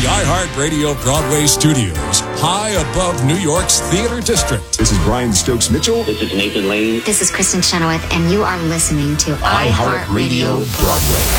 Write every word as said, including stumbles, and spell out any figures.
the iHeartRadio Broadway studios, high above New York's Theater District. This is Brian Stokes Mitchell. This is Nathan Lane. This is Kristen Chenoweth, and you are listening to iHeartRadio Broadway.